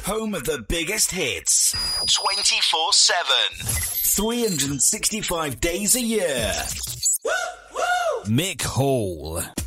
home of the biggest hits. 24/7. 365 days a year. Mick Hall.